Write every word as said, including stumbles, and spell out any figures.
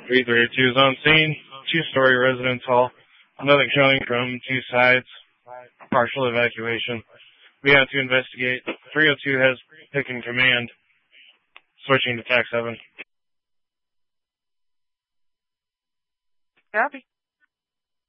three thirty-two is on scene. Two-story residence hall. Nothing showing from two sides. Partial evacuation. We have to investigate. three oh two has pick and command. Switching to T A C seven. Copy.